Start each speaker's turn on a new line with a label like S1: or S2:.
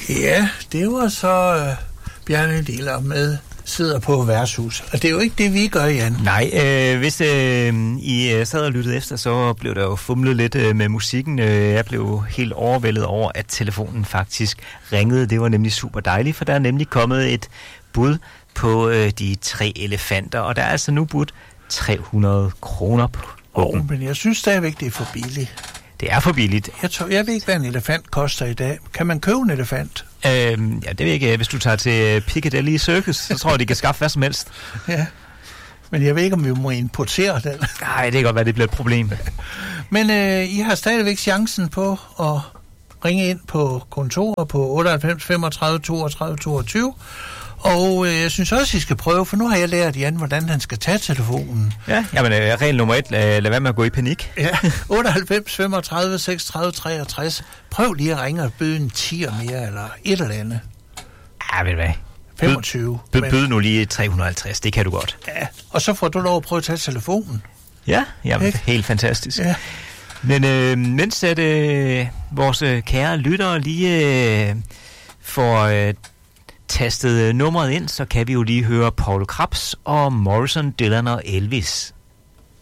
S1: Ja, det var så Bjarne Diller med sidder på værtshus. Og det er jo ikke det, vi gør, Jan.
S2: Nej, hvis I sad og lyttede efter, så blev der jo fumlet lidt med musikken. Jeg blev helt overvældet over, at telefonen faktisk ringede. Det var nemlig super dejligt, for der er nemlig kommet et bud på de 3 elefanter, og der er altså nu budt 300 kroner på.
S1: Men jeg synes stadigvæk, det er for billigt.
S2: Det er for billigt.
S1: Jeg ved ikke, hvad en elefant koster i dag. Kan man købe en elefant?
S2: Ja, det ved jeg ikke. Hvis du tager til Piccadilly Circus, så tror jeg, de kan skaffe hvad som helst.
S1: Ja, men jeg ved ikke, om vi må importere den.
S2: Nej, det kan godt være, det bliver et problem.
S1: Men I har stadigvæk chancen på at ringe ind på kontoret på 98 35 32 22. Og jeg synes også, I skal prøve, for nu har jeg lært Jan, hvordan han skal tage telefonen.
S2: Ja, jamen regel nummer 1, lad være med at gå i panik.
S1: Ja, 98 35 36 63. Prøv lige at ringe og byde en 10'er mere, eller et eller andet.
S2: Ja, ved du hvad?
S1: 25.
S2: Byd nu lige 350, det kan du godt.
S1: Ja, og så får du lov at prøve at tage telefonen.
S2: Ja, jamen, helt fantastisk.
S1: Ja.
S2: Men mens at vores kære lyttere lige får tastet nummeret ind, så kan vi jo lige høre Paul Krebs og Morrison, Dylan og Elvis.